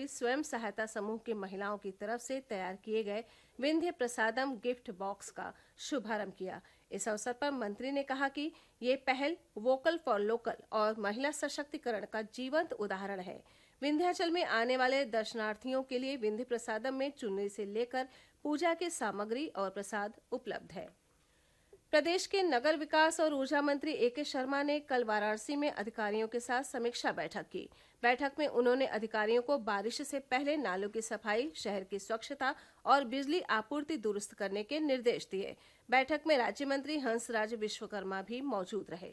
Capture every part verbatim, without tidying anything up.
हुई स्वयं सहायता समूह की महिलाओं की तरफ से तैयार किए गए विंध्य प्रसादम गिफ्ट बॉक्स का शुभारंभ किया। इस अवसर पर मंत्री ने कहा कि ये पहल वोकल फॉर लोकल और महिला सशक्तिकरण का जीवंत उदाहरण है। विंध्याचल में आने वाले दर्शनार्थियों के लिए विंध्य प्रसादम में चुनरी से लेकर पूजा की सामग्री और प्रसाद उपलब्ध है। प्रदेश के नगर विकास और ऊर्जा मंत्री ए के शर्मा ने कल वाराणसी में अधिकारियों के साथ समीक्षा बैठक की। बैठक में उन्होंने अधिकारियों को बारिश से पहले नालों की सफाई, शहर की स्वच्छता और बिजली आपूर्ति दुरुस्त करने के निर्देश दिए। बैठक में राज्य मंत्री हंसराज विश्वकर्मा भी मौजूद रहे।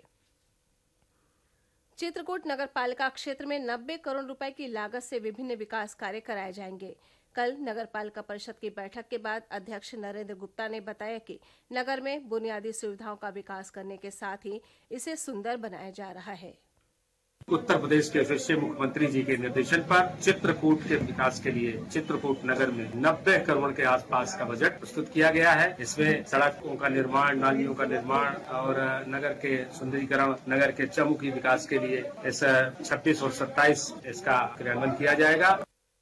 चित्रकूट नगर पालिका क्षेत्र में नब्बे करोड़ रुपए की लागत से विभिन्न विकास कार्य कराए जाएंगे। कल नगर पालिका परिषद की बैठक के बाद अध्यक्ष नरेंद्र गुप्ता ने बताया कि नगर में बुनियादी सुविधाओं का विकास करने के साथ ही इसे सुंदर बनाया जा रहा है। उत्तर प्रदेश के यशस्वी मुख्यमंत्री जी के निर्देशन पर चित्रकूट के विकास के लिए चित्रकूट नगर में नब्बे करोड़ के आसपास का बजट प्रस्तुत किया गया है। इसमें सड़कों का निर्माण, नालियों का निर्माण और नगर के सुंदरीकरण, नगर के चहुमुखी विकास के लिए इस छब्बीस और सत्ताईस इसका क्रियान्वयन किया जाएगा।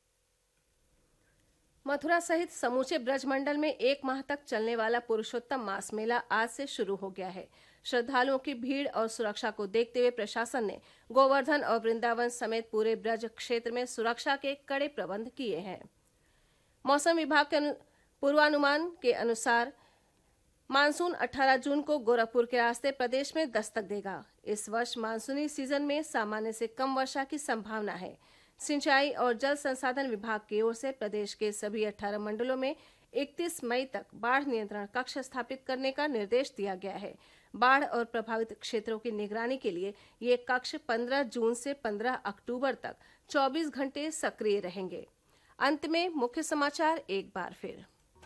मथुरा सहित समूचे ब्रजमंडल में एक माह तक चलने वाला पुरुषोत्तम मास मेला आज से शुरू हो गया है। श्रद्धालुओं की भीड़ और सुरक्षा को देखते हुए प्रशासन ने गोवर्धन और वृंदावन समेत पूरे ब्रज क्षेत्र में सुरक्षा के कड़े प्रबंध किए हैं। मौसम विभाग के पूर्वानुमान के अनुसार मानसून अठारह जून को गोरखपुर के रास्ते प्रदेश में दस्तक देगा। इस वर्ष मानसूनी सीजन में सामान्य से कम वर्षा की संभावना है। सिंचाई और जल संसाधन विभाग की ओर से प्रदेश के सभी अठारह मंडलों में इकतीस मई तक बाढ़ नियंत्रण कक्ष स्थापित करने का निर्देश दिया गया है। बाढ़ और प्रभावित क्षेत्रों की निगरानी के लिए ये कक्ष पंद्रह जून से पंद्रह अक्टूबर तक चौबीस घंटे सक्रिय रहेंगे। अंत में मुख्य समाचार एक बार फिर।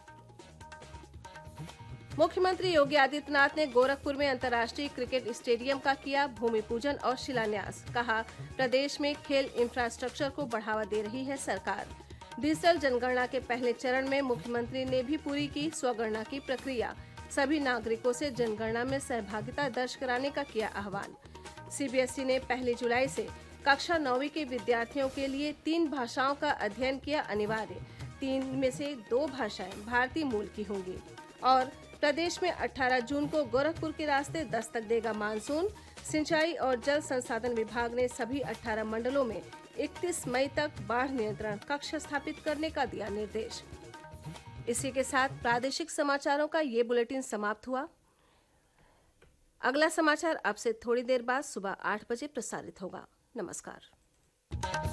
मुख्यमंत्री योगी आदित्यनाथ ने गोरखपुर में अंतर्राष्ट्रीय क्रिकेट स्टेडियम का किया भूमि पूजन और शिलान्यास। कहा, प्रदेश में खेल इंफ्रास्ट्रक्चर को बढ़ावा दे रही है सरकार। डिजिटल जनगणना के पहले चरण में मुख्यमंत्री ने भी पूरी की स्वगणना की प्रक्रिया। सभी नागरिकों से जनगणना में सहभागिता दर्ज कराने का किया आह्वान। सीबीएसई ने पहली जुलाई से कक्षा नौवीं के विद्यार्थियों के लिए तीन भाषाओं का अध्ययन किया अनिवार्य। तीन में से दो भाषाएं भारतीय मूल की होंगी। और प्रदेश में अठारह जून को गोरखपुर के रास्ते दस्तक देगा मानसून। सिंचाई और जल संसाधन विभाग ने सभी अठारह मंडलों में इकतीस मई तक बाढ़ नियंत्रण कक्ष स्थापित करने का दिया निर्देश। इसी के साथ प्रादेशिक समाचारों का ये बुलेटिन समाप्त हुआ। अगला समाचार अब से थोड़ी देर बाद सुबह आठ बजे प्रसारित होगा। नमस्कार।